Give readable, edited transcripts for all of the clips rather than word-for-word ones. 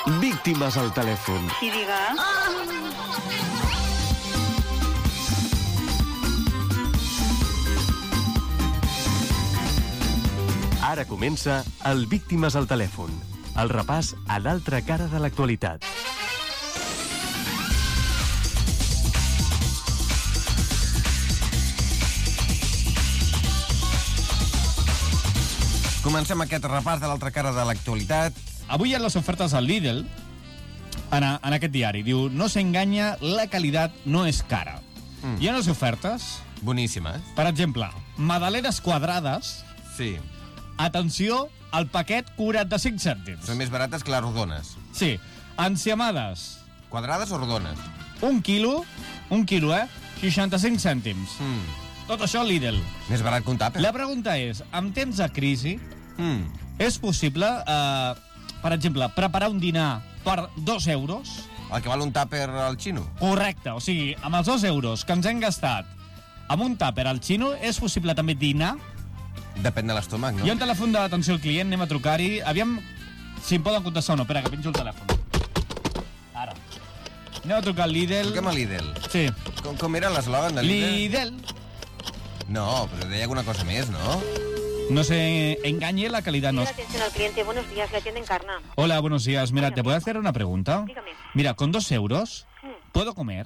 Víctimes al telèfon. I diga... Ara comença el Víctimes al telèfon, el repàs a l'altra cara de l'actualitat. Comencem aquest repàs de l'altra cara de l'actualitat. Avui hi ha les ofertes al Lidl, en aquest diari. Diu, no s'enganya, la qualitat no és cara. Hi ha unes ofertes, Boníssimes. per exemple, magdalenes quadrades, Sí. atenció, al paquet 45 cèntims. Són més barates que les rodones. Sí, enciamades, Quadrades o rodones? un quilo, 65 cèntims. Tot això al Lidl. Més barat que un tàper. La pregunta és, en temps de crisi, és possible, per exemple, preparar un dinar per 2 euros? El que val un tàper al xino? Correcte, o sigui, amb els 2 euros que ens hem gastat amb un tàper al xino, és possible també dinar? Depèn de l'estómac, no? Hi ha un telèfon d'atenció al client, anem a trucar-hi. Aviam si em poden contestar o no. Espera, que penjo el telèfon. Ara. Anem a trucar al Lidl. Truquem a Lidl. Sí. Com era l'eslògan de Lidl? Lidl. No, però deia alguna cosa més, no? No se engañe, la calidad no. Atención al cliente, buenos días, le atiende Encarna. Hola, buenos días. Mira, ¿te puedo hacer una pregunta? Dígame. Mira, con 2 euros, ¿puedo comer?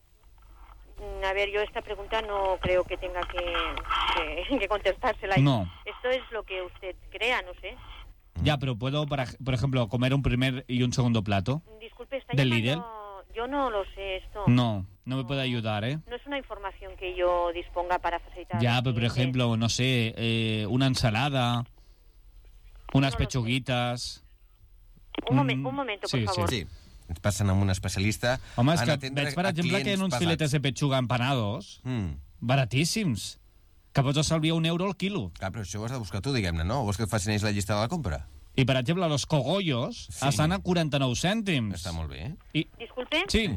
A ver, yo esta pregunta no creo que tenga que contestársela. No. Esto es lo que usted crea, no sé. Ya, pero ¿puedo, por ejemplo, comer un primer y un segundo plato? Disculpe, está ¿Del llamando... Lidl? Yo no lo sé esto. No me puede ayudar, ¿eh? No es una información que yo disponga para facilitar. Ya, al pero por cliente. ejemplo, no sé, una ensalada, unas No lo sé. pechuguitas... Un momento, sí, por favor. Sí. Ens passen amb un especialista. Home, és en que atendre veig, per a exemple, que hi ha clients uns pesats. filetes de pechuga empanados, baratíssims, que pots estalviar €1 al quilo. Clar, però això ho has de buscar tu, diguem-ne, no? O vols que et facin ells la llista de la compra? I, per exemple, los cogollos estan a 49 cèntims. Està molt bé. I... Disculpe. Sí.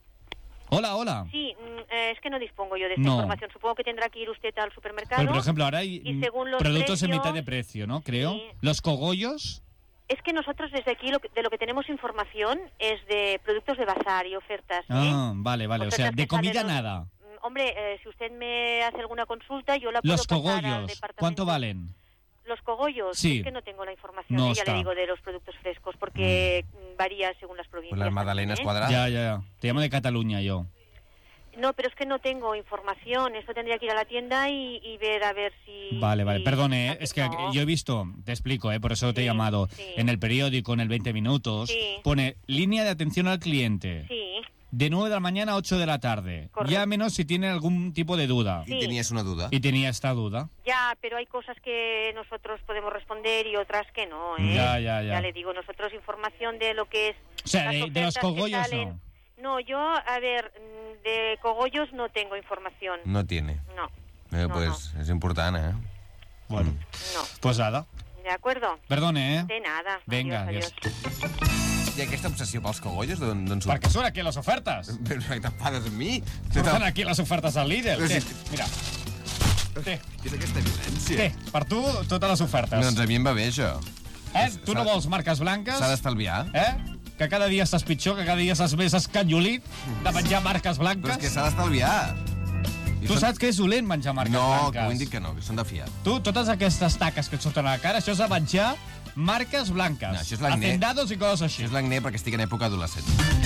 Hola. Sí, es que no dispongo yo de esta No. información. Supongo que tendrá que ir usted al supermercado. Pero, por ejemplo, ahora hay y según los productos en precios, mitad de precio, ¿no? Creo. Sí. Los cogollos... Es que nosotros desde aquí de lo que tenemos información es de productos de bazar y ofertas. Ah, vale. O sea, Ofertas de que comida salen nada. Hombre, si usted me hace alguna consulta, yo la puedo Los pasar al cogollos, departamento. ¿cuánto valen? Los cogollos, Sí. es que no tengo la información, No ya está. le digo, de los productos frescos, porque varía según las provincias. Pues las magdalenas también, cuadradas. Ya. Te llamo de Cataluña, yo. No, pero es que no tengo información. Esto tendría que ir a la tienda y ver a ver si... Vale. si- Perdone, es que No. yo he visto, te explico, por eso te he Sí, llamado, sí. en el periódico, en el 20 minutos, Sí. pone línea de atención al cliente, Sí, de 9 de la mañana a 8 de la tarde. Correcto. Llámenos si tiene algún tipo de duda. Sí. I tenies una duda? Y tenía esta duda. ya, pero hay cosas que nosotros podemos responder y otras que no, ¿eh? Ya. Ya le digo, nosotros información de lo que es... O sea, las de los ofertas que cogollos salen. no. No, yo, a ver, de cogollos no tengo información. No tiene. No. Pues és important, eh? Bueno, No. pues nada. ¿De acuerdo? Perdone, De nada. Venga, adiós. I aquesta obsessió pels cogollos d'on surt? Perquè són aquí les ofertes. Però t'enfades amb mi? Surten aquí les ofertes al líder. Però Té, si- mira. Té, Què és aquesta violència? per tu, totes les ofertes. Doncs a mi em va bé, això. Tu no vols marques blanques? S'ha d'estalviar. Que cada dia estàs pitjor, que cada dia estàs més escanyolit de menjar marques Però és blanques? que s'ha d'estalviar. I Tu són- saps que és dolent menjar marques No, blanques. que ho hem dit que no, que són de fiar. Tu, totes aquestes taques que et surten a la cara, això és de menjar marques blanques. No, això és l'acné. Hacendados i coses així. Això és l'acné perquè estic en època adolescent.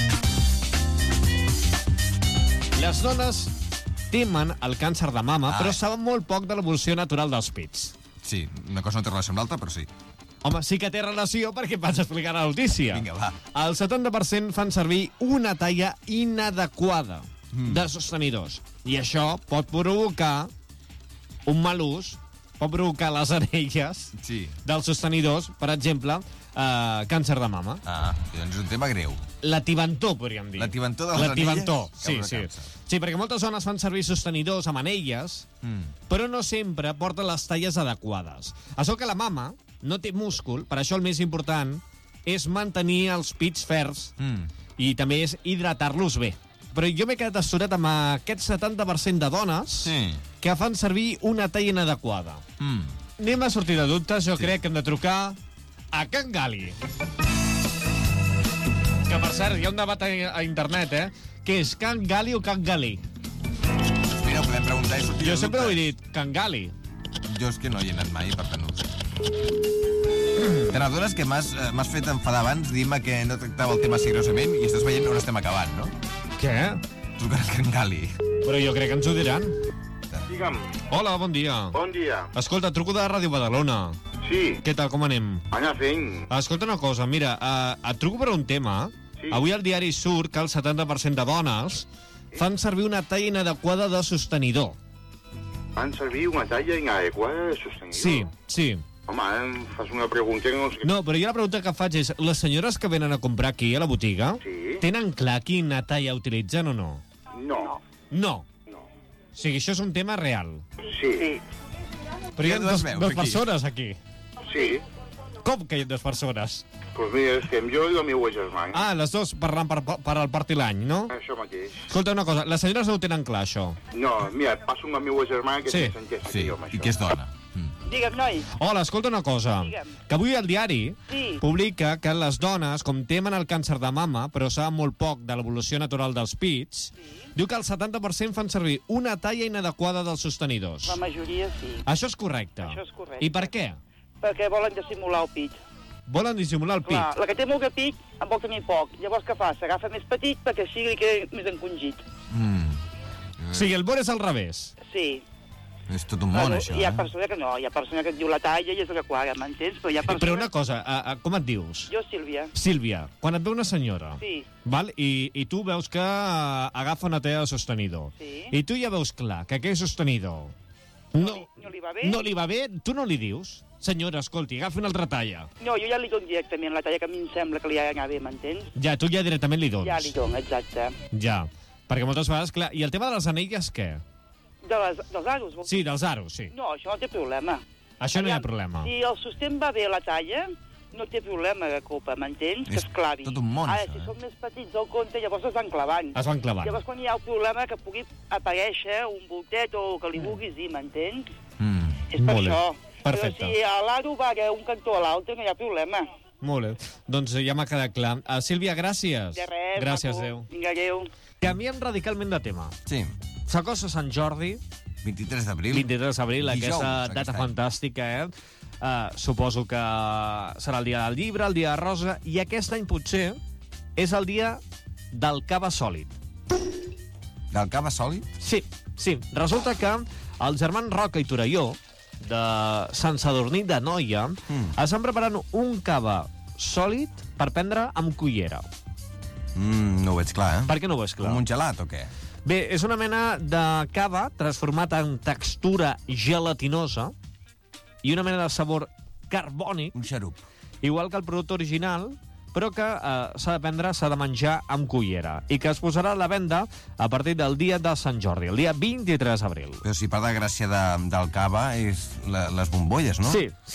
Les dones temen el càncer de mama, Ah. però saben molt poc de l'evolució natural dels pits. Sí, una cosa no té relació amb l'altra, però sí. Home, sí que té relació perquè et vaig explicar la notícia. Vinga, va. El 70% fan servir una talla inadequada de sostenidors. I això pot provocar un mal ús, pot provocar les anelles Sí. dels sostenidors, per exemple, càncer de mama. Ah, doncs és un tema greu. La tibantor, podríem dir. La tibantor de les La tibantor, anelles? sí, Cabra sí. càncer. Sí, perquè moltes dones fan servir sostenidors amb anelles, però no sempre porten les talles adequades. Això que la mama no té múscul, per això el més important és mantenir els pits ferms i també és hidratar-los bé. Però jo m'he quedat astorat amb aquest 70% de dones Sí. que fan servir una talla inadequada. Anem a sortir de dubtes, jo crec que hem de trucar a Can Gali. Que, per cert, hi ha un debat a internet, Què és, Can Gali o Can Galí? Mira, ho podem preguntar i sortir Jo de sempre ho he dubtes. dit, Can Gali. Jo és que no hi he anat mai, per tant no ho sé. Te n'adones que m'has fet enfadar abans dient-me que no tractava el tema seriosament i estàs veient on estem acabant, no? Què? Trucaràs Can Gali. Però jo crec que ens ho diran. Digue'm, Hola, bon dia. bon dia. Escolta, truco de Ràdio Badalona. Sí, Què tal, com anem? anar fent. Escolta una cosa, mira, et truco per un tema. Sí. Avui al diari surt que el 70% de dones fan servir una talla inadequada de sostenidor. Fan servir una talla inadequada de sostenidor. Sí. Home, em fas una pregunta que no sé... No, però jo la pregunta que faig és, les senyores que venen a comprar aquí a la botiga, Sí. tenen clar quina talla utilitzen o no? No. No. No. O sigui, això és un tema real. Sí. Però hi ha Hi ha dues dos veus aquí. persones aquí. Sí. Com que hi ha dues persones? Pues mira, estem jo i la meva germana. Ah, les dues parlant per al part i l'any, no? Això mateix. Escolta una cosa, les senyores no ho tenen clar, això. No, mira, passo amb la meva germana que Sí. s'ha entès Sí, jo amb això. i que és dona. Digue'm, noi. Hola, escolta una cosa. Digue'm. Que avui al diari Sí. publica que les dones, com temen el càncer de mama, però saben molt poc de l'evolució natural dels pits, diu que el 70% fan servir una talla inadequada dels sostenidors. La majoria sí. Això és correcte. Això és correcte. I per què? Perquè volen dissimular el pit. Volen dissimular el pit. Clar, la que té molt de pit en vol tenir poc. Llavors què fa? S'agafa més petit perquè així li queda més encongit. O sigui, el bord és al revés. Sí. És tot un món, això, hi ha persona que no. Hi ha persona que et diu la talla i és adequada, m'entens? Però hi ha persona... Però una cosa, com et dius? Jo, Sílvia. Sílvia, quan et ve una senyora, Sí. val? I tu veus que agafa una talla de sostenidor, Sí. i tu ja veus clar que aquell sostenidor no li va bé? no li va bé, tu no li dius, senyora, escolti, agafi una altra talla. No, jo ja li dono directament la talla que a mi em sembla que li ha d'anar bé, m'entens? Ja, tu ja directament li dones. Ja li dono, exacte. Ja, perquè moltes vegades, clar... I el tema de les anelles, què? Dels aros, vols dir? Sí, dels aros, sí. No, això no té problema. Això no hi ha Aviam, problema. Si el sostén va bé la talla, no té problema de copa, m'entens? Que És es clavi. tot un món, Ara, això, si eh? són més petits del compte, llavors es van clavant. Es van clavant. Llavors, quan hi ha el problema que pugui aparèixer un voltet o que li vulguis dir, m'entens? És per Molt bé. això. Perfecte. Però si a l'aro va d'un cantó a l'altre, no hi ha problema. Molt bé. Doncs ja m'ha quedat clar. Sílvia, gràcies. De res, Gràcies, maco. adéu. Vinga, adéu. Canviem radicalment de tema. Sí. S'acosta Sant Jordi, 23 d'abril. 23 d'abril, Dijous, aquesta aquest data any. fantàstica, suposo que serà el dia del llibre, el dia de rosa, i aquest any potser és el dia del cava sòlid. Del cava sòlid? Sí. Resulta que els germans Roca i Torelló, de Sant Sadurní d'Anoia, estan preparant un cava sòlid per prendre amb cullera. No ho veig clar, eh? Per què no ho veus clar? Com un gelat o què? Bé, és una mena de cava transformat en textura gelatinosa i una mena de sabor carbònic, Un xarup. igual que el producte original, però que s'ha de prendre, s'ha de menjar amb cullera, i que es posarà a la venda a partir del dia de Sant Jordi, el dia 23 d'abril. Però si part de gràcia del cava és les bombolles, no? Sí,